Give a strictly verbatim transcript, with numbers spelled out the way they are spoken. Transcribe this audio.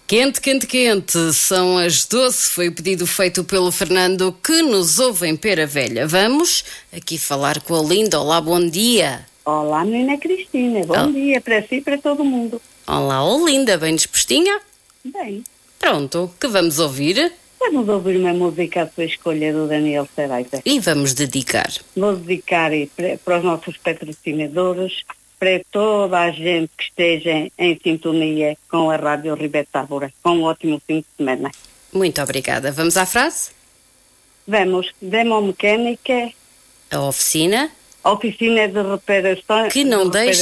Quente, quente, quente, são as doze, foi o pedido feito pelo Fernando que nos ouve em Pera Velha. Vamos aqui falar com a Olinda. Olá, bom dia. Olá, menina Cristina, bom oh. dia para si e para todo mundo. Olá, Olinda, bem dispostinha? Bem. Pronto, que vamos ouvir? Vamos ouvir uma música à sua escolha do Daniel Saraiva. E vamos dedicar? Vou dedicar para, para os nossos patrocinadores, para toda a gente que esteja em sintonia com a Rádio Ribeiro Tábora. Com um ótimo fim de semana. Muito obrigada. Vamos à frase? Vamos. Demomecânica. A oficina. A oficina de reparação. Que não de deixa